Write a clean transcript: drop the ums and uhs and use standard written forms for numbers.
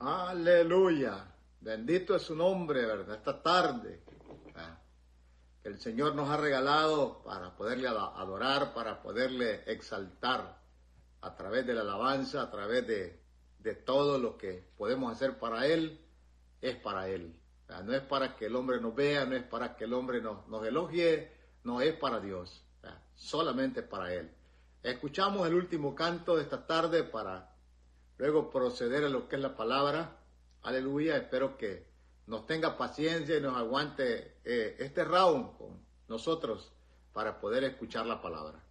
Aleluya. Bendito es su nombre, ¿verdad? Esta tarde. Que el Señor nos ha regalado para poderle adorar, para poderle exaltar a través de la alabanza, a través de todo lo que podemos hacer para Él, es para Él. No es para que el hombre nos vea, no es para que el hombre nos elogie, no es para Dios, solamente para Él. Escuchamos el último canto de esta tarde para luego proceder a lo que es la palabra. Aleluya, espero que nos tenga paciencia y nos aguante este round con nosotros para poder escuchar la palabra.